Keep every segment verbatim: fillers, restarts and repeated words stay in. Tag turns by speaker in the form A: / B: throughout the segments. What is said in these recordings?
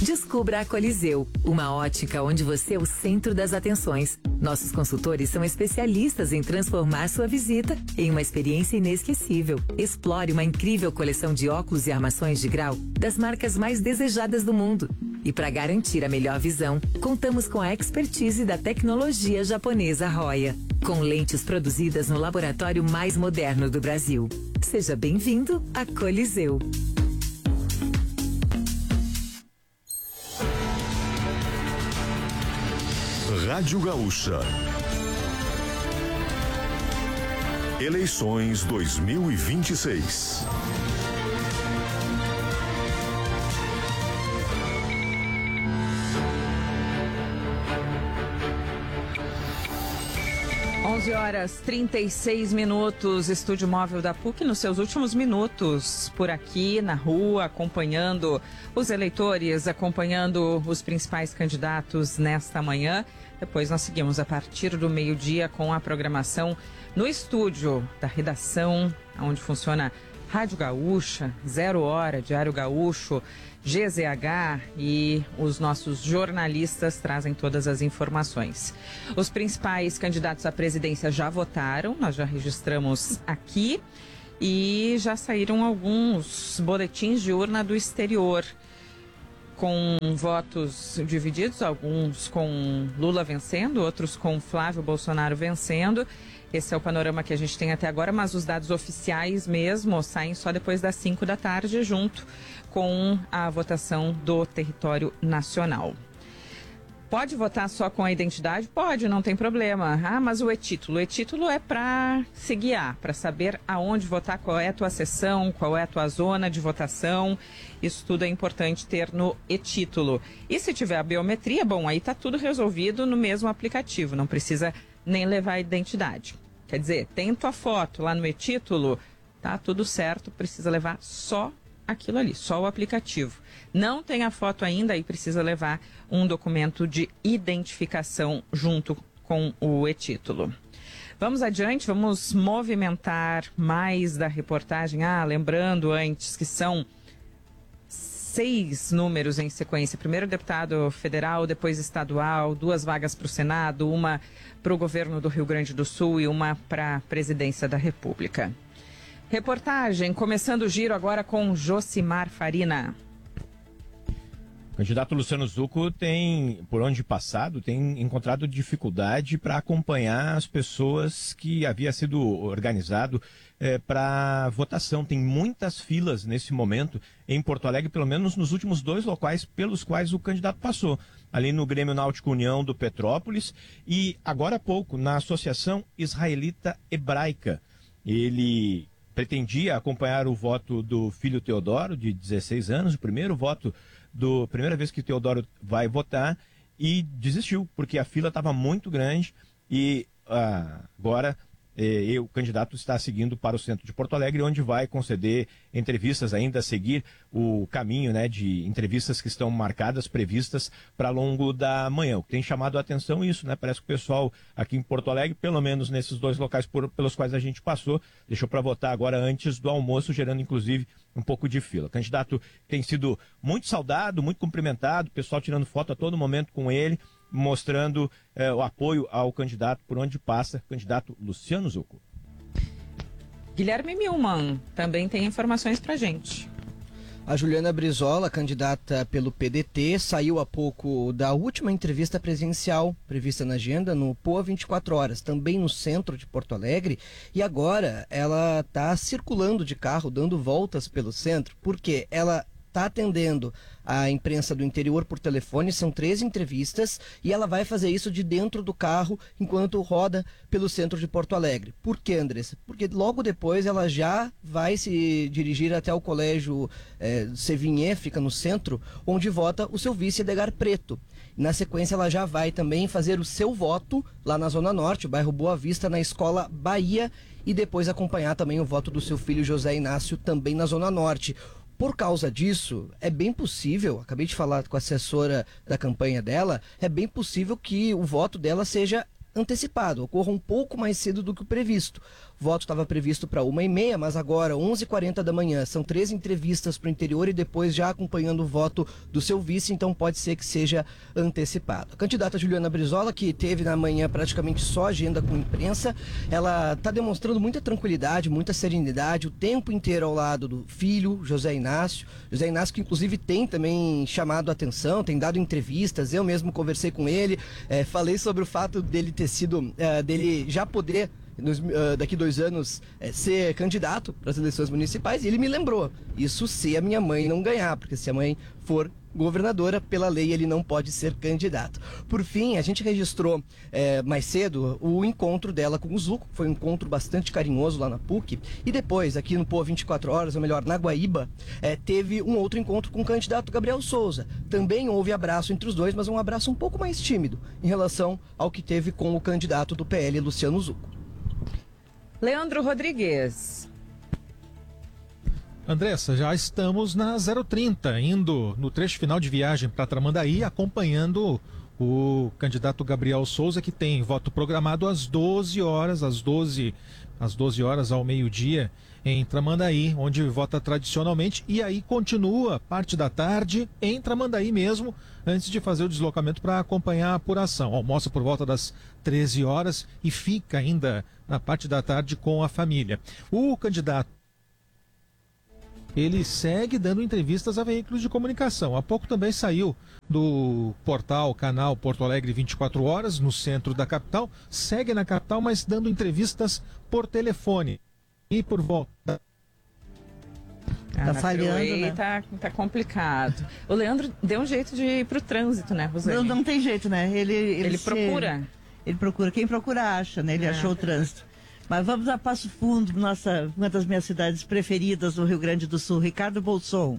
A: Descubra a Coliseu, uma ótica onde você é o centro das atenções. Nossos consultores são especialistas em transformar sua visita em uma experiência inesquecível. Explore uma incrível coleção de óculos e armações de grau das marcas mais desejadas do mundo. E para garantir a melhor visão, contamos com a expertise da tecnologia japonesa Roya, com lentes produzidas no laboratório mais moderno do Brasil. Seja bem-vindo à Coliseu.
B: Rádio Gaúcha. Eleições dois mil e vinte e seis.
C: onze horas e trinta e seis minutos, Estúdio Móvel da P U C nos seus últimos minutos por aqui na rua, acompanhando os eleitores, acompanhando os principais candidatos nesta manhã. Depois nós seguimos a partir do meio-dia com a programação no estúdio da redação, onde funciona Rádio Gaúcha, Zero Hora, Diário Gaúcho, G Z H, e os nossos jornalistas trazem todas as informações. Os principais candidatos à presidência já votaram, nós já registramos aqui e já saíram alguns boletins de urna do exterior, com votos divididos, alguns com Lula vencendo, outros com Flávio Bolsonaro vencendo. Esse é o panorama que a gente tem até agora, mas os dados oficiais mesmo saem só depois das cinco da tarde, junto com a votação do território nacional. Pode votar só com a identidade? Pode, não tem problema. Ah, mas o e-título? O e-título é para se guiar, para saber aonde votar, qual é a tua seção, qual é a tua zona de votação. Isso tudo é importante ter no e-título. E se tiver a biometria, bom, aí está tudo resolvido no mesmo aplicativo, não precisa nem levar a identidade. Quer dizer, tem tua foto lá no e-título, tá tudo certo, precisa levar só aquilo ali, só o aplicativo. Não tem a foto ainda, aí precisa levar um documento de identificação junto com o e-título. Vamos adiante, vamos movimentar mais da reportagem. Ah, lembrando antes que são seis números em sequência. Primeiro deputado federal, depois estadual, duas vagas para o Senado, uma para o governo do Rio Grande do Sul e uma para a presidência da República. Reportagem, começando o giro agora com Josimar Farina.
D: O candidato Luciano Zucco tem, por onde passado, tem encontrado dificuldade para acompanhar as pessoas que havia sido organizado eh, para votação. Tem muitas filas nesse momento em Porto Alegre, pelo menos nos últimos dois locais pelos quais o candidato passou. Ali no Grêmio Náutico União do Petrópolis e, agora há pouco, na Associação Israelita Hebraica. Ele pretendia acompanhar o voto do filho Teodoro, de dezesseis anos, o primeiro voto, do primeira vez que Teodoro vai votar, e desistiu, porque a fila estava muito grande e ah, agora eh, o candidato está seguindo para o centro de Porto Alegre, onde vai conceder entrevistas, ainda seguir o caminho, né, de entrevistas que estão marcadas, previstas para longo da manhã. O que tem chamado a atenção é isso, né? Parece que o pessoal aqui em Porto Alegre, pelo menos nesses dois locais por, pelos quais a gente passou, deixou para votar agora antes do almoço, gerando inclusive um pouco de fila. O candidato tem sido muito saudado, muito cumprimentado, o pessoal tirando foto a todo momento com ele, mostrando eh, o apoio ao candidato por onde passa, o candidato Luciano Zucco.
C: Guilherme Milman também tem informações pra gente.
E: A Juliana Brizola, candidata pelo P D T, saiu há pouco da última entrevista presencial prevista na agenda no P O A vinte e quatro horas, também no centro de Porto Alegre, e agora ela está circulando de carro, dando voltas pelo centro, porque ela está atendendo a imprensa do interior por telefone, são três entrevistas, e ela vai fazer isso de dentro do carro enquanto roda pelo centro de Porto Alegre. Por quê, Andressa? Porque logo depois ela já vai se dirigir até o colégio é, Sevigné, fica no centro, onde vota o seu vice Edgar Preto. Na sequência ela já vai também fazer o seu voto lá na Zona Norte, bairro Boa Vista, na Escola Bahia, e depois acompanhar também o voto do seu filho José Inácio, também na Zona Norte. Por causa disso, é bem possível, acabei de falar com a assessora da campanha dela, é bem possível que o voto dela seja antecipado, ocorra um pouco mais cedo do que o previsto. O voto estava previsto para uma e meia, mas agora, onze e quarenta da manhã, são três entrevistas para o interior e depois já acompanhando o voto do seu vice, então pode ser que seja antecipado. A candidata Juliana Brizola, que teve na manhã praticamente só agenda com imprensa, ela está demonstrando muita tranquilidade, muita serenidade, o tempo inteiro ao lado do filho, José Inácio. José Inácio que inclusive tem também chamado a atenção, tem dado entrevistas, eu mesmo conversei com ele, é, falei sobre o fato dele ter sido, é, dele já poder, nos, uh, daqui dois anos, é, ser candidato para as eleições municipais, e ele me lembrou, isso se a minha mãe não ganhar, porque se a mãe for governadora, pela lei ele não pode ser candidato. Por fim, a gente registrou é, mais cedo o encontro dela com o Zuco, foi um encontro bastante carinhoso lá na P U C, e depois, aqui no Poa vinte e quatro horas, ou melhor, na Guaíba, é, teve um outro encontro com o candidato Gabriel Souza. Também houve abraço entre os dois, mas um abraço um pouco mais tímido em relação ao que teve com o candidato do P L, Luciano Zuco.
C: Leandro Rodrigues.
F: Andressa, já estamos na zero trinta, indo no trecho final de viagem para Tramandaí, acompanhando o candidato Gabriel Souza, que tem voto programado às doze horas, às doze, às doze horas ao meio-dia, em Tramandaí, onde vota tradicionalmente, e aí continua parte da tarde em Tramandaí mesmo, antes de fazer o deslocamento para acompanhar a apuração. Almoça por volta das treze horas e fica ainda na parte da tarde com a família. O candidato ele segue dando entrevistas a veículos de comunicação. Há pouco também saiu do portal, canal Porto Alegre vinte e quatro horas, no centro da capital. Segue na capital, mas dando entrevistas por telefone. E por volta...
C: Ah,
G: tá falhando, né?
C: Tá, tá complicado. O Leandro deu um jeito de ir pro trânsito, né, Rosane?
G: Não, não tem jeito, né? Ele, ele,
C: ele
G: se...
C: procura.
G: Ele procura. Quem procura acha, né? Ele
C: é.
G: achou o trânsito. Mas vamos a Passo Fundo, nossa, uma das minhas cidades preferidas no Rio Grande do Sul. Ricardo Bolson.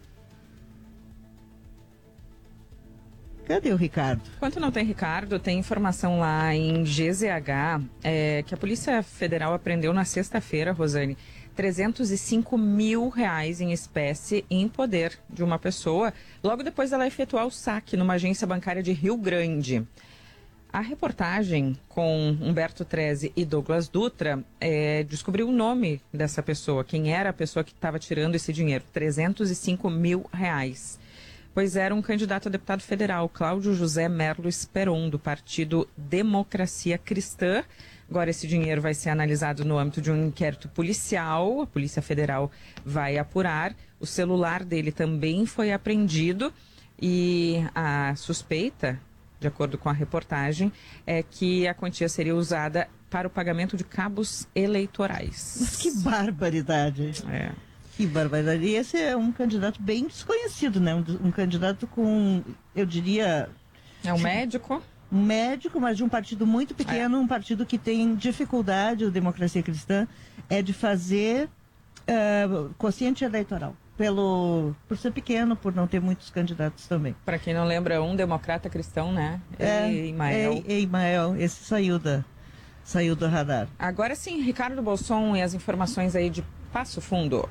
G: Cadê o Ricardo?
C: Enquanto não tem Ricardo, tem informação lá em G Z H é, que a Polícia Federal apreendeu na sexta-feira, Rosane, trezentos e cinco mil reais em espécie em poder de uma pessoa, logo depois dela efetuar o saque numa agência bancária de Rio Grande. A reportagem com Humberto Treze e Douglas Dutra é, descobriu o nome dessa pessoa, quem era a pessoa que estava tirando esse dinheiro, trezentos e cinco mil reais. Pois era um candidato a deputado federal, Cláudio José Merlo Esperon, do partido Democracia Cristã. Agora esse dinheiro vai ser analisado no âmbito de um inquérito policial, a Polícia Federal vai apurar. O celular dele também foi apreendido e a suspeita, de acordo com a reportagem, é que a quantia seria usada para o pagamento de cabos eleitorais.
G: Mas que barbaridade.
C: É.
G: Que barbaridade. E esse é um candidato bem desconhecido, né? Um, um candidato com, eu diria...
C: É um médico?
G: Um médico, mas de um partido muito pequeno, é. um partido que tem dificuldade, o Democracia Cristã, é de fazer uh, quociente eleitoral. Pelo, por ser pequeno, por não ter muitos candidatos também.
C: Para quem não lembra, um democrata cristão, né?
G: É,
C: Eimael.
G: É, Eimael, esse saiu, da, saiu do radar.
C: Agora sim, Ricardo Bolson e as informações aí de Passo Fundo.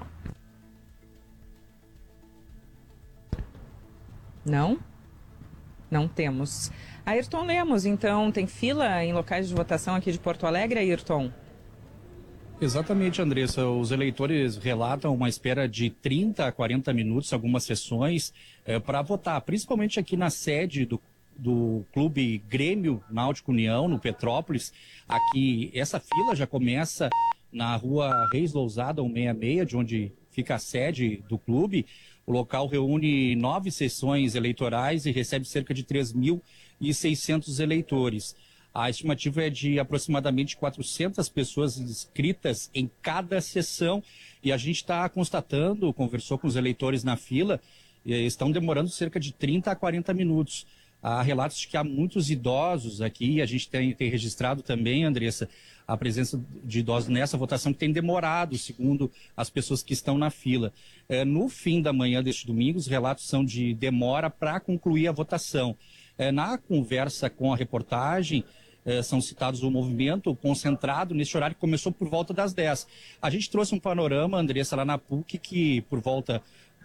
C: Não? Não temos. Ayrton Lemos, então, tem fila em locais de votação aqui de Porto Alegre, Ayrton?
H: Exatamente, Andressa. Os eleitores relatam uma espera de trinta a quarenta minutos, algumas sessões, é, para votar, principalmente aqui na sede do, do Clube Grêmio Náutico União, no Petrópolis. Aqui, essa fila já começa na rua Reis Lousada, cento e sessenta e seis, de onde fica a sede do clube. O local reúne nove sessões eleitorais e recebe cerca de três mil e seiscentos eleitores. A estimativa é de aproximadamente quatrocentas pessoas inscritas em cada sessão e a gente está constatando, conversou com os eleitores na fila, estão demorando cerca de trinta a quarenta minutos. Há relatos de que há muitos idosos aqui, a gente tem, tem registrado também, Andressa, a presença de idosos nessa votação que tem demorado, segundo as pessoas que estão na fila. É, no fim da manhã deste domingo, os relatos são de demora para concluir a votação. É, na conversa com a reportagem, é, são citados o movimento concentrado nesse horário que começou por volta das dez. A gente trouxe um panorama, Andressa, lá na P U C, que por volta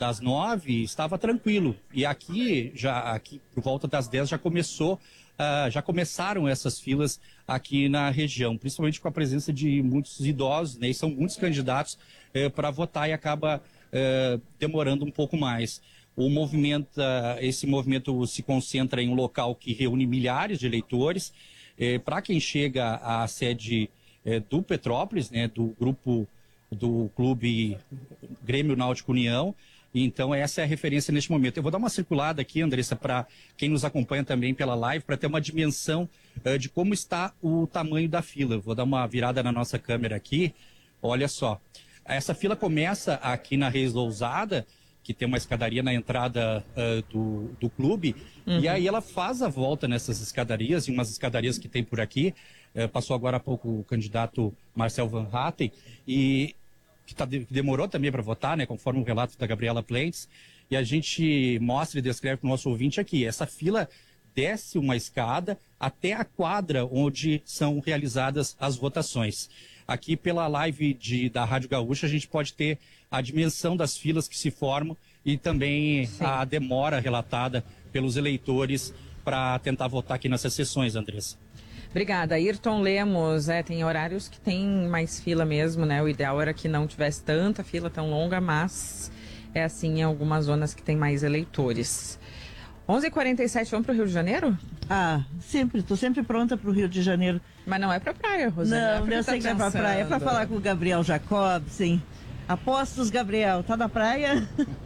H: das nove, estava tranquilo. E aqui, já aqui por volta das dez, já começou, uh, já começaram essas filas aqui na região, principalmente com a presença de muitos idosos, né? E são muitos candidatos uh, para votar e acaba uh, demorando um pouco mais. O movimento, uh, esse movimento se concentra em um local que reúne milhares de eleitores. Uh, para quem chega à sede uh, do Petrópolis, né, do grupo do Clube Grêmio Náutico União, então essa é a referência neste momento. Eu vou dar uma circulada aqui, Andressa, para quem nos acompanha também pela live, para ter uma dimensão uh, de como está o tamanho da fila. Vou dar uma virada na nossa câmera aqui. Olha só, essa fila começa aqui na Reis Lousada, que tem uma escadaria na entrada uh, do, do clube, uhum. E aí ela faz a volta nessas escadarias, em umas escadarias que tem por aqui. Uh, passou agora há pouco o candidato Marcel Van Hatten, e que, tá, que demorou também para votar, né, conforme o relato da Gabriela Plentes, e a gente mostra e descreve para o nosso ouvinte aqui. Essa fila desce uma escada até a quadra onde são realizadas as votações. Aqui pela live de, da Rádio Gaúcha a gente pode ter a dimensão das filas que se formam e também Sim. a demora relatada pelos eleitores para tentar votar aqui nessas sessões, Andressa.
C: Obrigada. Ayrton Lemos, é, tem horários que tem mais fila mesmo, né? O ideal era que não tivesse tanta fila tão longa, mas é assim em algumas zonas que tem mais eleitores. onze e quarenta e sete, vamos para o Rio de Janeiro?
G: Ah, sempre, estou sempre pronta para o Rio de Janeiro.
C: Mas não é para praia, Rosane.
G: Não, eu sei que é para praia, é para falar com o Gabriel Jacobsen. Apostos, Gabriel, tá na praia?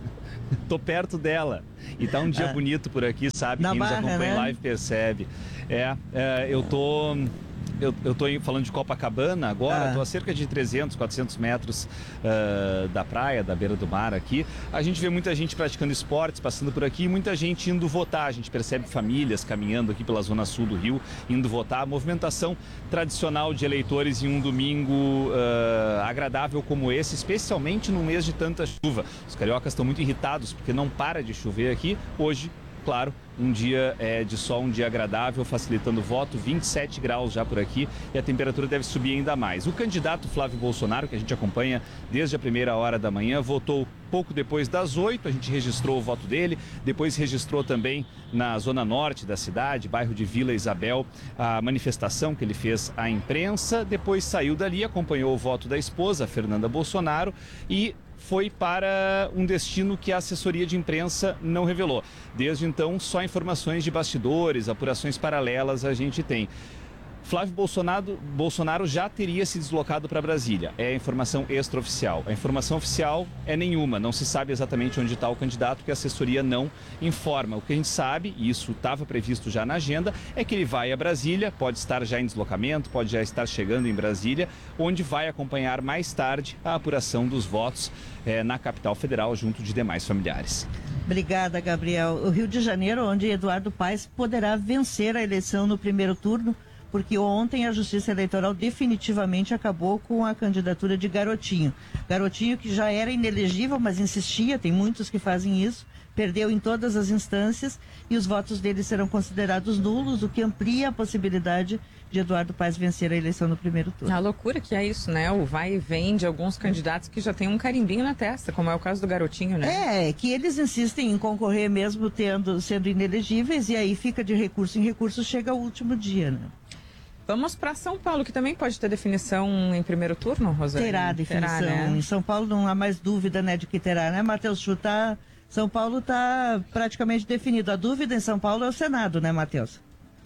I: Tô perto dela. E tá um dia ah. bonito por aqui, sabe?
G: Na
I: Quem
G: Barra,
I: nos acompanha em
G: né?
I: live percebe. É, é eu tô... Eu, eu tô falando de Copacabana agora, estou ah. a cerca de trezentos, quatrocentos metros uh, da praia, da beira do mar aqui. A gente vê muita gente praticando esportes, passando por aqui, e muita gente indo votar. A gente percebe famílias caminhando aqui pela zona sul do Rio, indo votar. A movimentação tradicional de eleitores em um domingo uh, agradável como esse, especialmente num mês de tanta chuva. Os cariocas estão muito irritados porque não para de chover aqui. Hoje, claro, um dia é, de sol, um dia agradável, facilitando o voto, vinte e sete graus já por aqui, e a temperatura deve subir ainda mais. O candidato Flávio Bolsonaro, que a gente acompanha desde a primeira hora da manhã, votou pouco depois das oito, a gente registrou o voto dele, depois registrou também na zona norte da cidade, bairro de Vila Isabel, a manifestação que ele fez à imprensa, depois saiu dali, acompanhou o voto da esposa, Fernanda Bolsonaro, e foi para um destino que a assessoria de imprensa não revelou. Desde então, só informações de bastidores, apurações paralelas a gente tem. Flávio Bolsonaro, Bolsonaro já teria se deslocado para Brasília. É a informação extraoficial. A informação oficial é nenhuma. Não se sabe exatamente onde está o candidato, porque a assessoria não informa. O que a gente sabe, e isso estava previsto já na agenda, é que ele vai a Brasília, pode estar já em deslocamento, pode já estar chegando em Brasília, onde vai acompanhar mais tarde a apuração dos votos é, na capital federal, junto de demais familiares.
G: Obrigada, Gabriel. O Rio de Janeiro, onde Eduardo Paes poderá vencer a eleição no primeiro turno, porque ontem a Justiça Eleitoral definitivamente acabou com a candidatura de Garotinho. Garotinho, que já era inelegível, mas insistia, tem muitos que fazem isso, perdeu em todas as instâncias e os votos dele serão considerados nulos, o que amplia a possibilidade de Eduardo Paes vencer a eleição no primeiro turno.
C: A loucura que é isso, né? O vai e vem de alguns candidatos que já tem um carimbinho na testa, como é o caso do Garotinho, né?
G: É, que eles insistem em concorrer mesmo tendo, sendo inelegíveis, e aí fica de recurso em recurso, chega o último dia, né?
C: Vamos para São Paulo, que também pode ter definição em primeiro turno, Rosane?
G: Terá definição. Terá, né? Em São Paulo não há mais dúvida, né, de que terá, né, Matheus Chu? Tá, São Paulo está praticamente definido. A dúvida em São Paulo é o Senado, né, Matheus?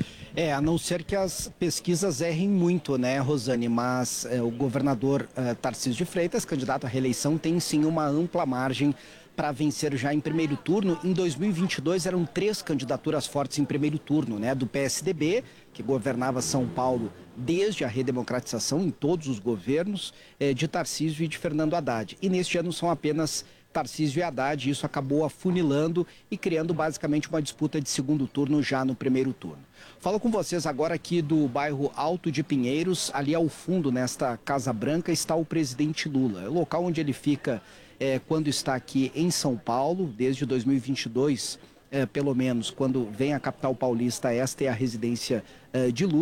J: É, a não ser que as pesquisas errem muito, né, Rosane? Mas é, o governador é, Tarcísio de Freitas, candidato à reeleição, tem sim uma ampla margem para vencer já em primeiro turno. Em dois mil e vinte e dois eram três candidaturas fortes em primeiro turno, né? Do P S D B, que governava São Paulo desde a redemocratização em todos os governos, é, de Tarcísio e de Fernando Haddad. E neste ano são apenas Tarcísio e Haddad, e isso acabou afunilando e criando basicamente uma disputa de segundo turno já no primeiro turno. Falo com vocês agora aqui do bairro Alto de Pinheiros. Ali ao fundo, nesta Casa Branca, está o presidente Lula. É o local onde ele fica é, quando está aqui em São Paulo, desde dois mil e vinte e dois, é, pelo menos, quando vem à capital paulista. Esta é a residência é, de Lula.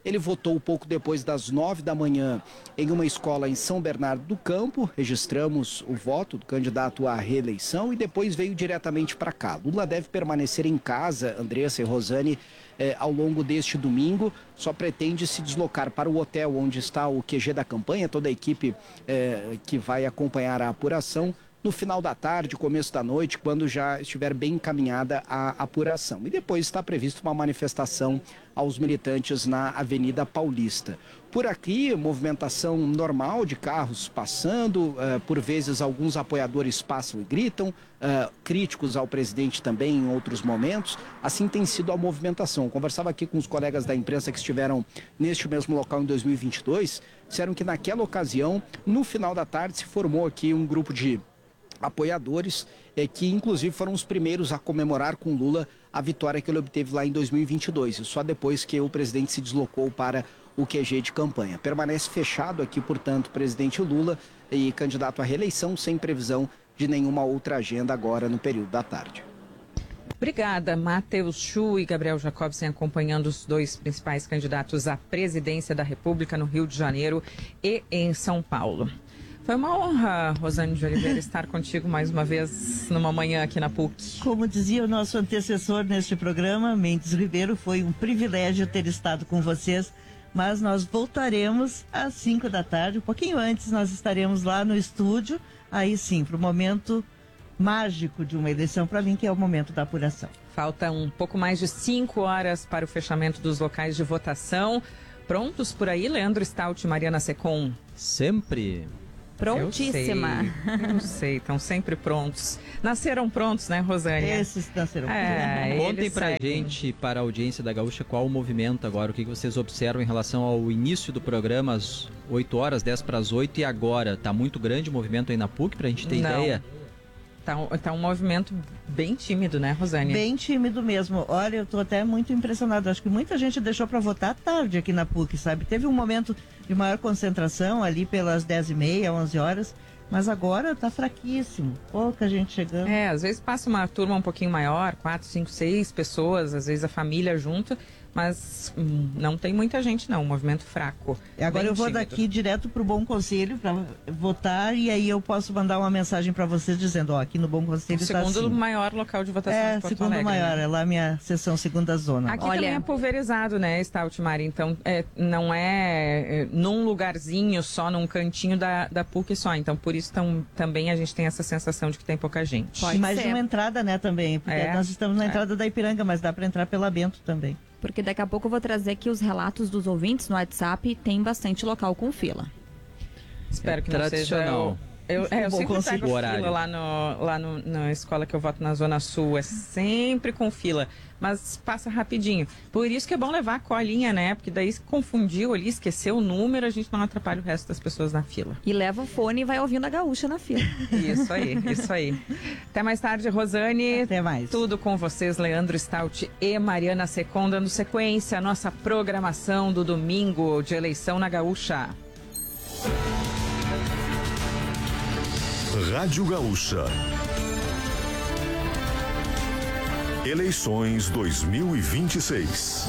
J: Ele votou pouco depois das nove da manhã em uma escola em São Bernardo do Campo. Registramos o voto do candidato à reeleição e depois veio diretamente para cá. Lula deve permanecer em casa, Andressa e Rosane, eh, ao longo deste domingo. Só pretende se deslocar para o hotel onde está o Q G da campanha, toda a equipe eh, que vai acompanhar a apuração, no final da tarde, começo da noite, quando já estiver bem encaminhada a apuração. E depois está prevista uma manifestação aos militantes na Avenida Paulista. Por aqui, movimentação normal de carros passando, uh, por vezes alguns apoiadores passam e gritam, uh, críticos ao presidente também em outros momentos. Assim tem sido a movimentação. Conversava aqui com os colegas da imprensa que estiveram neste mesmo local em dois mil e vinte e dois, disseram que naquela ocasião, no final da tarde, se formou aqui um grupo de apoiadores, é, que inclusive foram os primeiros a comemorar com Lula a vitória que ele obteve lá em dois mil e vinte e dois, e só depois que o presidente se deslocou para o Q G de campanha. Permanece fechado aqui, portanto, o presidente Lula e candidato à reeleição, sem previsão de nenhuma outra agenda agora no período da tarde.
C: Obrigada, Matheus Chu e Gabriel Jacobsen, acompanhando os dois principais candidatos à presidência da República no Rio de Janeiro e em São Paulo. Foi uma honra, Rosane de Oliveira, estar contigo mais uma vez numa manhã aqui na P U C.
G: Como dizia o nosso antecessor neste programa, Mendes Ribeiro, foi um privilégio ter estado com vocês, mas nós voltaremos às cinco da tarde, um pouquinho antes nós estaremos lá no estúdio, aí sim, para o momento mágico de uma eleição para mim, que é o momento da apuração.
C: Falta um pouco mais de cinco horas para o fechamento dos locais de votação. Prontos por aí, Leandro Stout e Mariana Secom?
K: Sempre.
C: Prontíssima. Eu sei, eu sei, estão sempre prontos. Nasceram prontos, né, Rosane?
G: Esses nasceram
C: é,
G: prontos.
K: Contem pra seguem. gente, para a audiência da Gaúcha, qual o movimento agora, o que vocês observam em relação ao início do programa, às oito horas, dez para as oito, e agora? Tá muito grande o movimento aí na P U C, pra gente ter
C: Não.
K: ideia?
C: Tá, tá um movimento bem tímido, né, Rosane?
G: Bem tímido mesmo. Olha, eu tô até muito impressionada. Acho que muita gente deixou para votar tarde aqui na P U C, sabe? Teve um momento de maior concentração ali pelas dez e meia, onze horas, mas agora tá fraquíssimo. Pouca gente chegando.
C: É, às vezes passa uma turma um pouquinho maior, quatro, cinco, seis pessoas, às vezes a família junto, mas hum, não tem muita gente não, um movimento fraco.
G: Agora eu vou
C: tímido.
G: daqui direto pro Bom Conselho para votar, e aí eu posso mandar uma mensagem para vocês dizendo, ó, aqui no Bom Conselho
C: o
G: tá
C: segundo
G: assim.
C: maior local de votação
G: É,
C: de Porto
G: segundo
C: Alegre,
G: maior,
C: né?
G: é lá a minha sessão segunda zona.
C: Aqui
L: Olha...
C: também é pulverizado, né, Stout Mari? Então, é, não é, é num lugarzinho só, num cantinho da, da P U C só. Então, por isso tão, também a gente tem essa sensação de que tem pouca gente.
G: Pode e mais ser. Uma entrada, né, também. Porque
C: é,
G: nós estamos na
C: é.
G: entrada da Ipiranga, mas dá para entrar pela Bento também.
L: Porque daqui a pouco eu vou trazer aqui os relatos dos ouvintes no WhatsApp, tem bastante local com fila.
C: Espero
K: é
C: que não seja... Eu, eu, é, eu sempre pego fila lá, no, lá no, na escola que eu voto na Zona Sul, é sempre com fila, mas passa rapidinho. Por isso que é bom levar a colinha, né? Porque daí se confundiu ali, esqueceu o número, a gente não atrapalha o resto das pessoas na fila.
L: E leva o fone e vai ouvindo a Gaúcha na fila.
C: Isso aí, isso aí. Até mais tarde, Rosane.
G: Até mais.
C: Tudo com vocês, Leandro Stout e Mariana Secom, dando sequência à nossa programação do domingo de eleição na Gaúcha.
B: Rádio Gaúcha. Eleições dois mil e vinte e seis.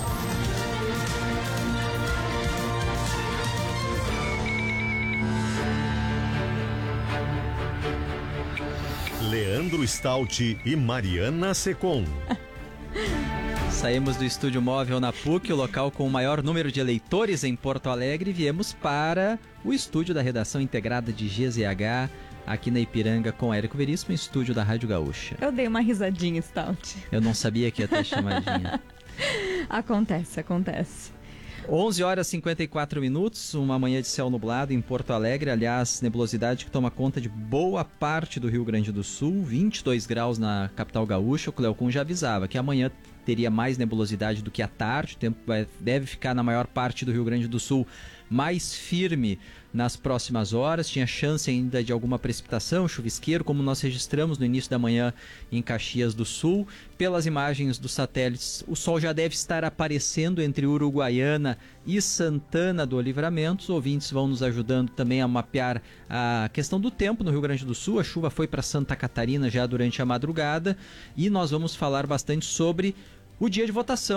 B: Leandro Stout e Mariana Secom.
K: Saímos do estúdio móvel na P U C, o local com o maior número de eleitores em Porto Alegre, e viemos para o estúdio da redação integrada de G Z H, aqui na Ipiranga, com Érico Veríssimo, estúdio da Rádio Gaúcha.
L: Eu dei uma risadinha, Stout.
K: Eu não sabia que ia ter chamadinha.
L: Acontece, acontece.
K: onze horas e cinquenta e quatro minutos, uma manhã de céu nublado em Porto Alegre, aliás, nebulosidade que toma conta de boa parte do Rio Grande do Sul, vinte e dois graus na capital gaúcha. O Cleocum já avisava que amanhã teria mais nebulosidade do que à tarde, o tempo vai, deve ficar na maior parte do Rio Grande do Sul mais firme nas próximas horas, tinha chance ainda de alguma precipitação, chuvisqueiro, como nós registramos no início da manhã em Caxias do Sul. Pelas imagens dos satélites, o sol já deve estar aparecendo entre Uruguaiana e Santana do Livramento. Os ouvintes vão nos ajudando também a mapear a questão do tempo no Rio Grande do Sul. A chuva foi para Santa Catarina já durante a madrugada, e nós vamos falar bastante sobre o dia de votação.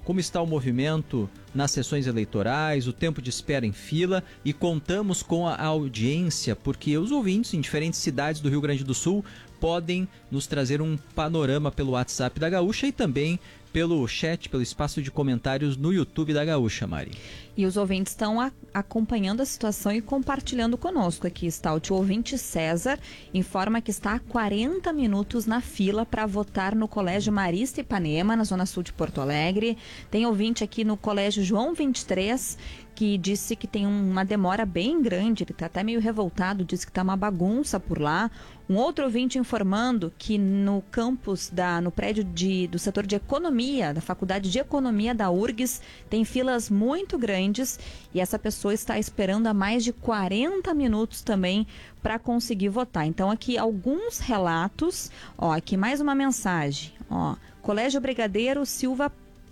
K: como está o movimento nas sessões eleitorais, o tempo de espera em fila, e contamos com a audiência, porque os ouvintes em diferentes cidades do Rio Grande do Sul podem nos trazer um panorama pelo WhatsApp da Gaúcha e também pelo chat, pelo espaço de comentários no YouTube da Gaúcha, Mari.
L: E os ouvintes estão a, acompanhando a situação e compartilhando conosco aqui, Stout. O ouvinte César informa que está há quarenta minutos na fila para votar no Colégio Marista Ipanema, na zona sul de Porto Alegre. Tem ouvinte aqui no Colégio João vinte e três, que disse que tem uma demora bem grande, ele está até meio revoltado, disse que está uma bagunça por lá. Um outro ouvinte informando que no campus, da, no prédio de, do setor de economia, da Faculdade de Economia da U R G S, tem filas muito grandes e essa pessoa está esperando há mais de quarenta minutos também para conseguir votar. Então aqui alguns relatos, ó, aqui mais uma mensagem, ó, Colégio Brigadeiro Silva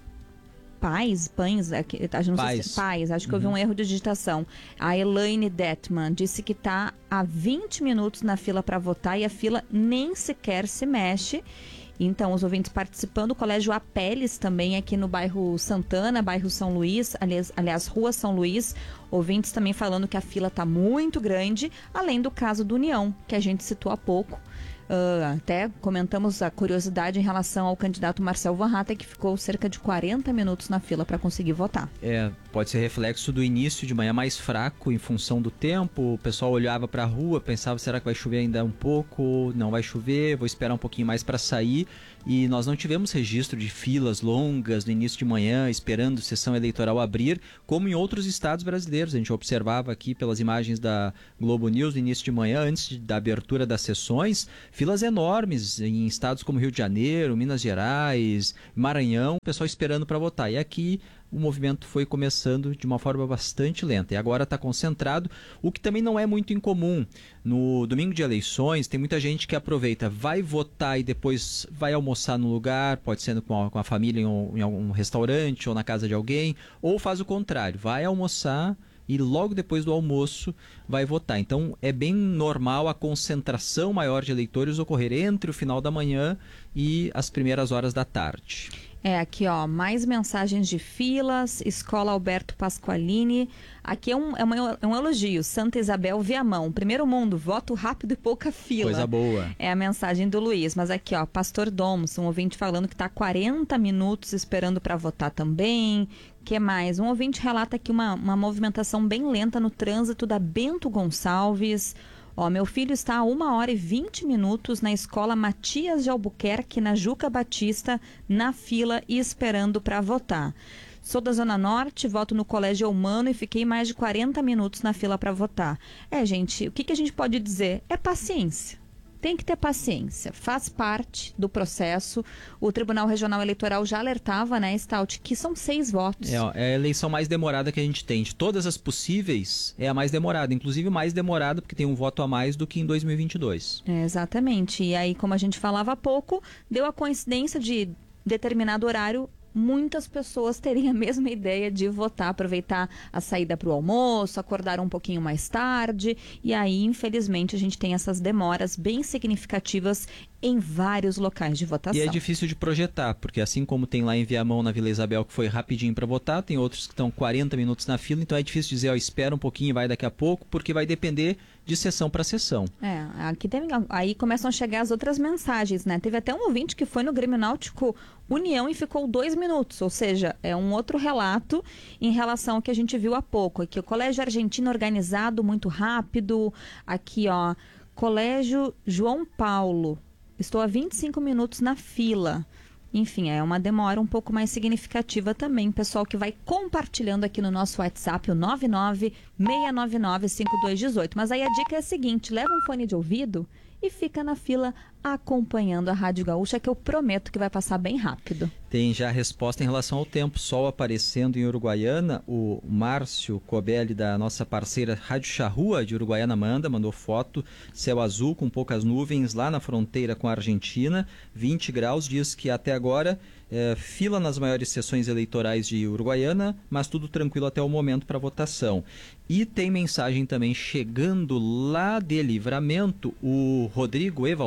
L: Pais, Pães, não sei se, Pais, acho que houve um erro de digitação. A Elaine Detman disse que está há vinte minutos na fila para votar e a fila nem sequer se mexe. Então, os ouvintes participando, o Colégio Apeles também aqui no bairro Santana, bairro São Luís, aliás, aliás Rua São Luís, ouvintes também falando que a fila está muito grande, além do caso do União, que a gente citou há pouco. Uh, até comentamos a curiosidade em relação ao candidato Marcel Van Hatten, que ficou cerca de quarenta minutos na fila para conseguir votar.
K: É, pode ser reflexo do início de manhã mais fraco em função do tempo. O pessoal olhava para a rua, pensava, será que vai chover ainda um pouco? Não vai chover, vou esperar um pouquinho mais para sair. E nós não tivemos registro de filas longas no início de manhã, esperando sessão eleitoral abrir, como em outros estados brasileiros. A gente observava aqui pelas imagens da Globo News no início de manhã, antes da abertura das sessões, filas enormes em estados como Rio de Janeiro, Minas Gerais, Maranhão, o pessoal esperando para votar. E aqui o movimento foi começando de uma forma bastante lenta e agora está concentrado, o que também não é muito incomum. No domingo de eleições, tem muita gente que aproveita, vai votar e depois vai almoçar no lugar, pode ser com a, com a família em, um, em algum restaurante ou na casa de alguém, ou faz o contrário, vai almoçar e logo depois do almoço vai votar. Então é bem normal a concentração maior de eleitores ocorrer entre o final da manhã e as primeiras horas da tarde.
L: É, aqui ó, mais mensagens de filas, Escola Alberto Pasqualini, aqui é um, é, uma, é um elogio, Santa Isabel Viamão, primeiro mundo, voto rápido e pouca fila.
K: Coisa boa.
L: É a mensagem do Luiz, mas aqui ó, Pastor Domus, um ouvinte falando que está quarenta minutos esperando para votar também. Que mais? Um ouvinte relata aqui uma, uma movimentação bem lenta no trânsito da Bento Gonçalves. Ó, meu filho está a uma hora e vinte minutos na escola Matias de Albuquerque, na Juca Batista, na fila e esperando para votar. Sou da Zona Norte, voto no Colégio Humano e fiquei mais de quarenta minutos na fila para votar. É, gente, o que, que a gente pode dizer? É paciência. Tem que ter paciência, faz parte do processo. O Tribunal Regional Eleitoral já alertava, né, Stout, que são seis votos.
K: É, é a eleição mais demorada que a gente tem. De todas as possíveis, é a mais demorada. Inclusive mais demorada porque tem um voto a mais do que em dois mil e vinte e dois.
L: É, exatamente. E aí, como a gente falava há pouco, deu a coincidência de determinado horário, muitas pessoas teriam a mesma ideia de votar, aproveitar a saída para o almoço, acordar um pouquinho mais tarde, e aí, infelizmente, a gente tem essas demoras bem significativas em vários locais de votação.
K: E é difícil de projetar, porque assim como tem lá em Viamão, na Vila Isabel, que foi rapidinho para votar, tem outros que estão quarenta minutos na fila, então é difícil dizer, ó, espera um pouquinho, vai daqui a pouco, porque vai depender de sessão para sessão.
L: É, aqui tem, aí começam a chegar as outras mensagens, né? Teve até um ouvinte que foi no Grêmio Náutico União e ficou dois minutos, ou seja, é um outro relato em relação ao que a gente viu há pouco. Aqui o Colégio Argentino organizado, muito rápido. Aqui, ó, Colégio João Paulo. Estou há vinte e cinco minutos na fila. Enfim, é uma demora um pouco mais significativa também. Pessoal que vai compartilhando aqui no nosso WhatsApp, o nove nove seis nove nove cinco dois um oito. Mas aí a dica é a seguinte, leva um fone de ouvido e fica na fila acompanhando a Rádio Gaúcha, que eu prometo que vai passar bem rápido.
K: Tem já a resposta em relação ao tempo. Sol aparecendo em Uruguaiana. O Márcio Cobelli, da nossa parceira Rádio Charrua de Uruguaiana, manda, mandou foto. Céu azul com poucas nuvens lá na fronteira com a Argentina. vinte graus, diz que até agora é, fila nas maiores sessões eleitorais de Uruguaiana, mas tudo tranquilo até o momento para votação. E tem mensagem também chegando lá de Livramento. O Rodrigo Evald, nosso colega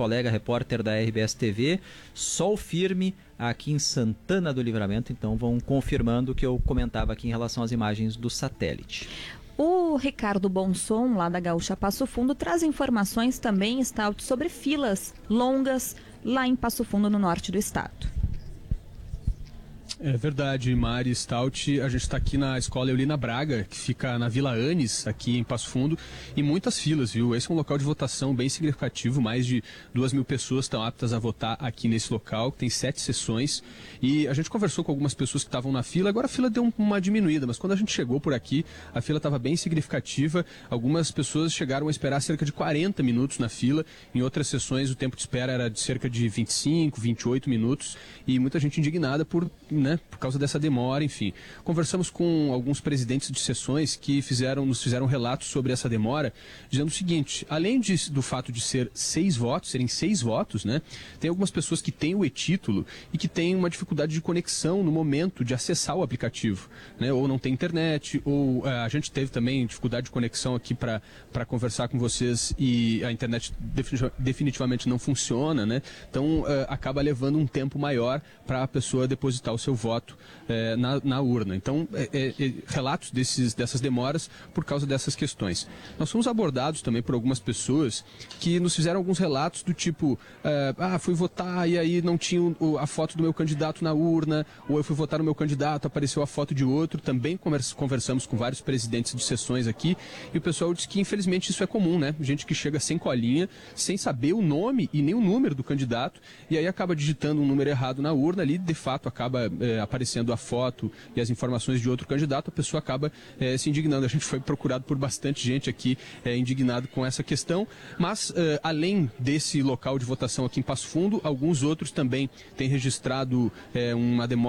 K: colega repórter da R B S T V. Sol firme aqui em Santana do Livramento, então vão confirmando o que eu comentava aqui em relação às imagens do satélite.
L: O Ricardo Bonson, lá da Gaúcha Passo Fundo, traz informações também, Stout, sobre filas longas lá em Passo Fundo, no norte do estado.
M: É verdade, Mari, Stout. A gente está aqui na Escola Eulina Braga, que fica na Vila Anes, aqui em Passo Fundo, e muitas filas, viu? Esse é um local de votação bem significativo, mais de duas mil pessoas estão aptas a votar aqui nesse local, que tem sete sessões, e a gente conversou com algumas pessoas que estavam na fila, agora a fila deu uma diminuída, mas quando a gente chegou por aqui, a fila estava bem significativa, algumas pessoas chegaram a esperar cerca de quarenta minutos na fila, em outras sessões o tempo de espera era de cerca de vinte e cinco, vinte e oito minutos, e muita gente indignada por, né, por causa dessa demora, enfim. Conversamos com alguns presidentes de sessões que fizeram, nos fizeram relatos sobre essa demora, dizendo o seguinte: além de, do fato de ser seis votos, serem seis votos, né, tem algumas pessoas que têm o e-título e que têm uma dificuldade de conexão no momento de acessar o aplicativo, né, ou não tem internet, ou uh, a gente teve também dificuldade de conexão aqui para para conversar com vocês e a internet definitivamente não funciona, né, então uh, acaba levando um tempo maior para a pessoa depositar o seu voto é, na, na urna. Então, é, é, relatos desses, dessas demoras por causa dessas questões. Nós fomos abordados também por algumas pessoas que nos fizeram alguns relatos do tipo, é, ah, fui votar e aí não tinha o, a foto do meu candidato na urna, ou eu fui votar no meu candidato, apareceu a foto de outro. Também conversamos com vários presidentes de sessões aqui e o pessoal disse que infelizmente isso é comum, né? Gente que chega sem colinha, sem saber o nome e nem o número do candidato, e aí acaba digitando um número errado na urna ali, de fato acaba é, aparecendo a foto e as informações de outro candidato, a pessoa acaba é, se indignando. A gente foi procurado por bastante gente aqui é, indignado com essa questão, mas é, além desse local de votação aqui em Passo Fundo, alguns outros também têm registrado é, uma demora